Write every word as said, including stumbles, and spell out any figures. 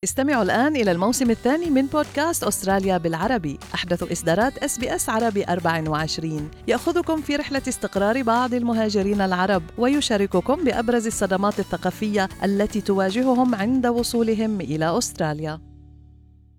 استمعوا الآن إلى الموسم الثاني من بودكاست أستراليا بالعربي، أحدث إصدارات إس بي إس عربي أربعة وعشرين، يأخذكم في رحلة استقرار بعض المهاجرين العرب ويشارككم بأبرز الصدمات الثقافية التي تواجههم عند وصولهم إلى أستراليا.